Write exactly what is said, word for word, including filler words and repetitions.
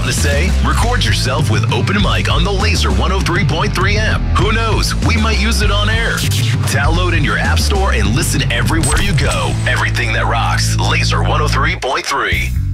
to say? Record yourself with Open Mic on the Laser one oh three point three app. Who knows? We might use it on air. Download in your app store and listen everywhere you go. Everything that rocks. Laser one oh three point three.